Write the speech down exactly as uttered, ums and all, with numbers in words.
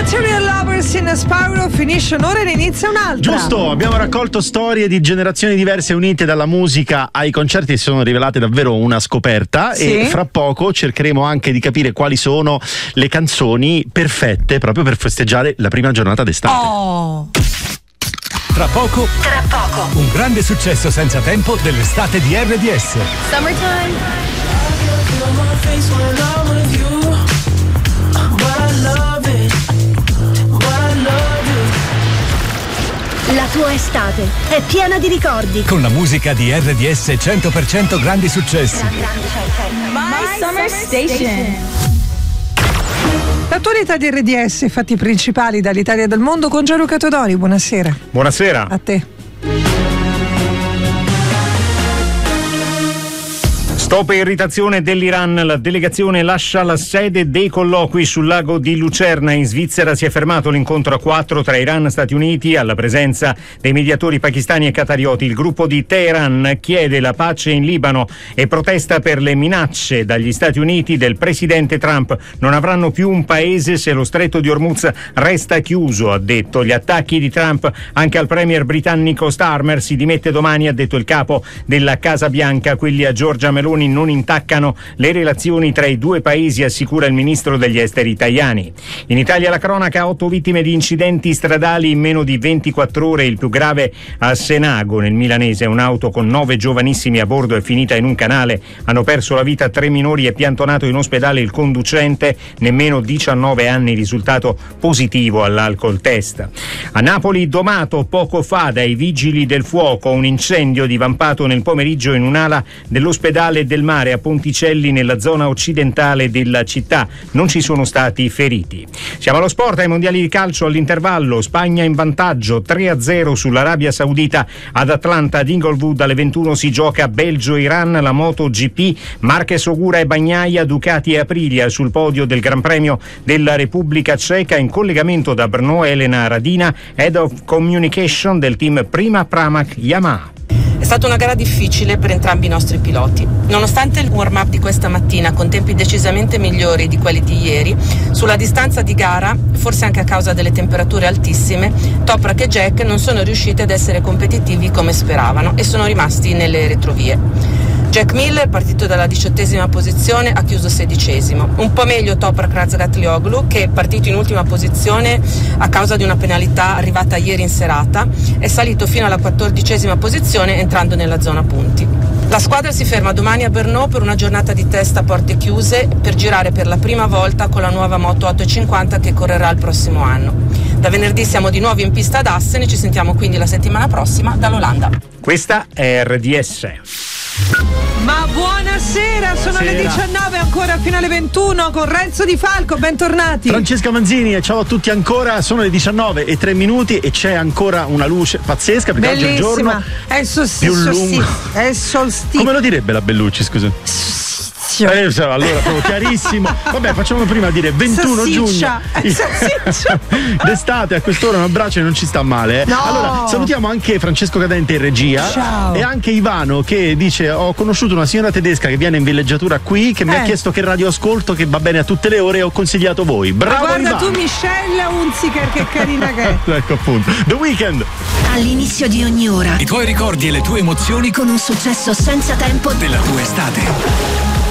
Material Lovers in Spyro finisce un'ora e ne inizia un'altra. Giusto, abbiamo raccolto storie di generazioni diverse unite dalla musica ai concerti e si sono rivelate davvero una scoperta. Sì. E fra poco cercheremo anche di capire quali sono le canzoni perfette proprio per festeggiare la prima giornata d'estate. Oh. Tra poco, Tra poco, un grande successo senza tempo dell'estate di R D S. Summertime. La tua estate è piena di ricordi. Con la musica di R D S cento per cento grandi successi. My Summer Station. L'attualità di R D S, i fatti principali dall'Italia e dal mondo con Gianluca Todori. Buonasera. Buonasera. A te. Stop e irritazione dell'Iran, la delegazione lascia la sede dei colloqui sul lago di Lucerna. In Svizzera si è fermato l'incontro a quattro tra Iran e Stati Uniti alla presenza dei mediatori pakistani e qatarioti. Il gruppo di Teheran chiede la pace in Libano e protesta per le minacce dagli Stati Uniti del presidente Trump. Non avranno più un paese se lo stretto di Hormuz resta chiuso, ha detto. Gli attacchi di Trump anche al premier britannico Starmer. Si dimette domani, ha detto il capo della Casa Bianca. Quelli a Giorgia Meloni non intaccano le relazioni tra i due paesi, assicura il ministro degli esteri Tajani. In Italia la cronaca, otto vittime di incidenti stradali in meno di ventiquattro ore, il più grave a Senago nel milanese. Un'auto con nove giovanissimi a bordo è finita in un canale, hanno perso la vita tre minori e piantonato in ospedale il conducente, nemmeno diciannove anni, risultato positivo all'alcol test. A Napoli domato poco fa dai vigili del fuoco, un incendio divampato nel pomeriggio in un'ala dell'ospedale del Mare a Ponticelli nella zona occidentale della città. Non ci sono stati feriti. Siamo allo sport, ai mondiali di calcio all'intervallo. Spagna in vantaggio tre a zero sull'Arabia Saudita ad Atlanta ad Inglewood. Alle ventuno si gioca Belgio-Iran, la MotoGP. Marquez, Ogura e Bagnaia, Ducati e Aprilia sul podio del Gran Premio della Repubblica Ceca. In collegamento da Brno Elena Radina, Head of Communication del team Prima Pramac Yamaha. È stata una gara difficile per entrambi i nostri piloti. Nonostante il warm-up di questa mattina con tempi decisamente migliori di quelli di ieri, sulla distanza di gara, forse anche a causa delle temperature altissime, Toprak e Jack non sono riusciti ad essere competitivi come speravano e sono rimasti nelle retrovie. Jack Miller, partito dalla diciottesima posizione, ha chiuso sedicesimo. Un po' meglio Toprak Razgatlioglu, che è partito in ultima posizione a causa di una penalità arrivata ieri in serata, è salito fino alla quattordicesima posizione entrando nella zona punti. La squadra si ferma domani a Brno per una giornata di test a porte chiuse per girare per la prima volta con la nuova moto ottocentocinquanta che correrà il prossimo anno. Da venerdì siamo di nuovo in pista ad Assen e ci sentiamo quindi la settimana prossima dall'Olanda. Questa è R D S. Ma buonasera, buonasera, sono le diciannove ancora fino alle ventuno con Renzo Di Falco, bentornati. Francesca Manzini e ciao a tutti ancora, sono le diciannove e tre minuti e c'è ancora una luce pazzesca perché bellissima. Oggi è il giorno è il solsti- più lungo. È il solstizio. Come lo direbbe la Bellucci, scusa? Eh, allora proprio chiarissimo. Vabbè, facciamo prima dire ventuno Sassiccia. giugno d'estate, a quest'ora un abbraccio e non ci sta male, eh. No. Allora salutiamo anche Francesco Cadente in regia. Ciao. E anche Ivano che dice: ho conosciuto una signora tedesca che viene in villeggiatura qui che eh. mi ha chiesto che radio ascolto, che va bene a tutte le ore e ho consigliato voi. Bravo. Ma guarda Ivano. tu Michelle Hunziker, che carina che è. Ecco appunto The Weeknd. All'inizio di ogni ora I tuoi ricordi e le tue emozioni con un successo senza tempo della tua estate.